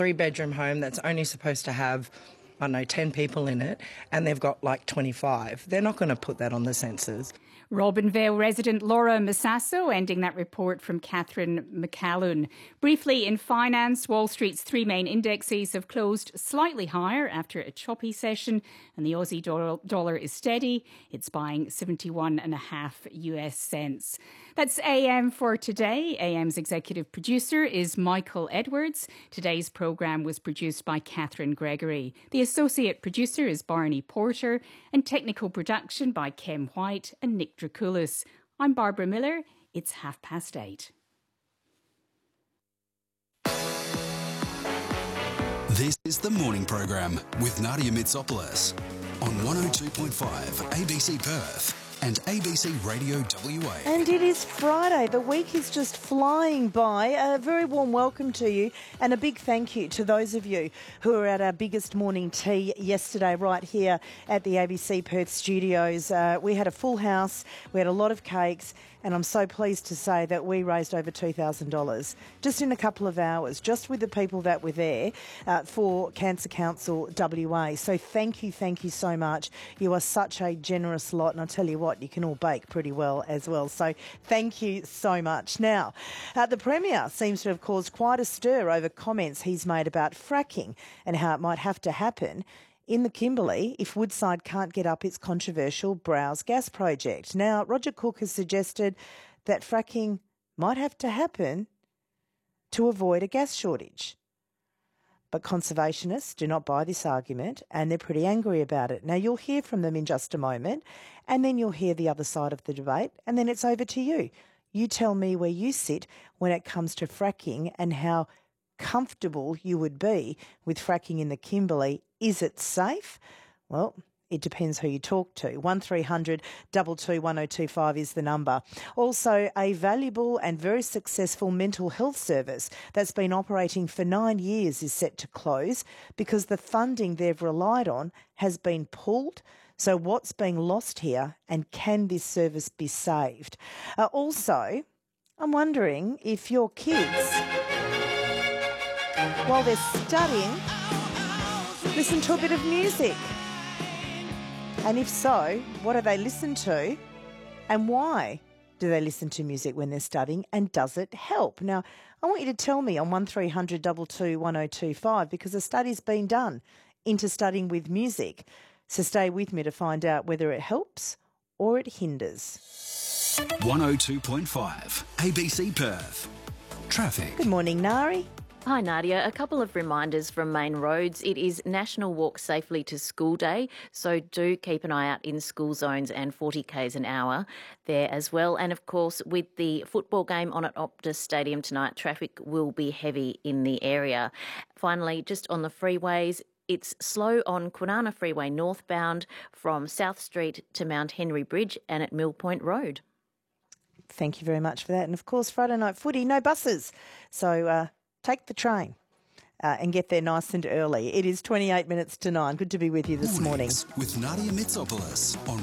3-bedroom home that's only supposed to have, I don't know, 10 people in it, and they've got like 25. They're not going to put that on the census. Robinvale resident Laura Massasso ending that report from Catherine McCallum. Briefly, in finance, Wall Street's three main indexes have closed slightly higher after a choppy session, and the Aussie dollar is steady. It's buying 71.5 US cents. That's AM for today. AM's executive producer is Michael Edwards. Today's programme was produced by Catherine Gregory. The associate producer is Barney Porter, and technical production by Kem White and Nick Draculis. I'm Barbara Miller. It's 8:30. This is the morning program with Nadia Mitsopoulos on 102.5 ABC Perth and ABC Radio WA. And it is Friday. The week is just flying by. A very warm welcome to you and a big thank you to those of you who were at our biggest morning tea yesterday right here at the ABC Perth studios. We had a full house, we had a lot of cakes, and I'm so pleased to say that we raised over $2,000 just in a couple of hours, just with the people that were there for Cancer Council WA. So thank you so much. You are such a generous lot, and I'll tell you what, you can all bake pretty well as well. So thank you so much. Now, the Premier seems to have caused quite a stir over comments he's made about fracking and how it might have to happen in the Kimberley if Woodside can't get up its controversial Browse gas project. Now, Roger Cook has suggested that fracking might have to happen to avoid a gas shortage. But conservationists do not buy this argument, and they're pretty angry about it. Now, you'll hear from them in just a moment, and then you'll hear the other side of the debate, and then it's over to you. You tell me where you sit when it comes to fracking and how comfortable you would be with fracking in the Kimberley. Is it safe? Well, it depends who you talk to. 1300 22 1025 is the number. Also, a valuable and very successful mental health service that's been operating for 9 years is set to close because the funding they've relied on has been pulled. So what's being lost here, and can this service be saved? Also, I'm wondering if your kids, while they're studying, listen to a bit of music. And if so, what do they listen to, and why do they listen to music when they're studying, and does it help? Now, I want you to tell me on 1300 22 1025 because a study's been done into studying with music. So stay with me to find out whether it helps or it hinders. 102.5 ABC Perth. Traffic. Good morning, Nari. Hi Nadia, a couple of reminders from main roads. It is National Walk Safely to School Day, so do keep an eye out in school zones and 40 k's an hour there as well. And of course, with the football game on at Optus Stadium tonight, traffic will be heavy in the area. Finally, just on the freeways, it's slow on Kwinana Freeway northbound from South Street to Mount Henry Bridge and at Mill Point Road. Thank you very much for that. And of course, Friday night footy, no buses. So take the train and get there nice and early. It is 28 minutes to 9. Good to be with you this morning. With Nadia Mitsopoulos on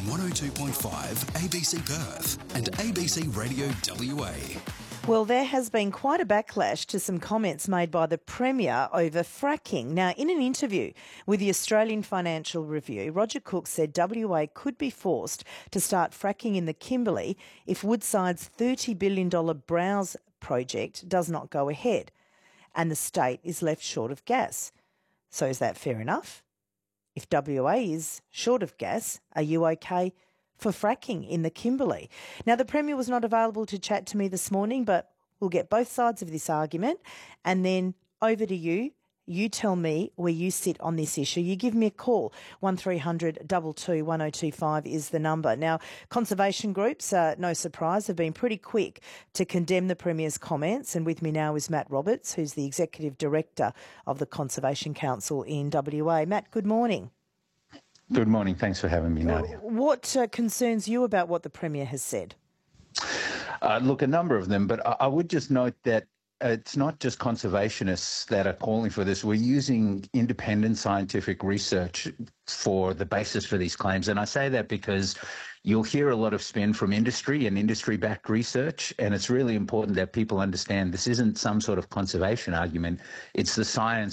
102.5 ABC Perth and ABC Radio WA. Well, there has been quite a backlash to some comments made by the Premier over fracking. Now, in an interview with the Australian Financial Review, Roger Cook said WA could be forced to start fracking in the Kimberley if Woodside's $30 billion Browse project does not go ahead, and the state is left short of gas. So is that fair enough? If WA is short of gas, are you okay for fracking in the Kimberley? Now, the Premier was not available to chat to me this morning, but we'll get both sides of this argument, and then over to you. You tell me where you sit on this issue. You give me a call. 1300 22 1025 is the number. Now, conservation groups, no surprise, have been pretty quick to condemn the Premier's comments. And with me now is Matt Roberts, who's the Executive Director of the Conservation Council in WA. Matt, good morning. Good morning. Thanks for having me, Nadia. What concerns you about what the Premier has said? Look, a number of them, but I would just note that it's not just conservationists that are calling for this. We're using independent scientific research for the basis for these claims. And I say that because you'll hear a lot of spin from industry and industry-backed research, and it's really important that people understand this isn't some sort of conservation argument. It's the science